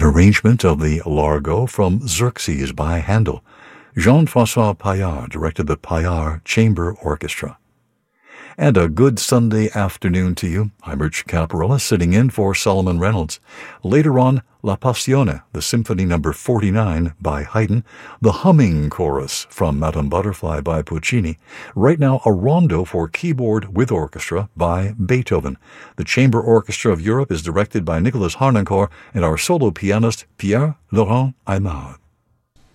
arrangement of the Largo from Xerxes by Handel. Jean-François Paillard directed the Paillard Chamber Orchestra. And a good Sunday afternoon to you. I'm Rich Caparella, sitting in for Solomon Reynolds. Later on, La Passione, the Symphony No. 49 by Haydn, the Humming Chorus from Madame Butterfly by Puccini. Right now, a rondo for keyboard with orchestra by Beethoven. The Chamber Orchestra of Europe is directed by Nicolas Harnoncourt and our solo pianist, Pierre-Laurent Aimard.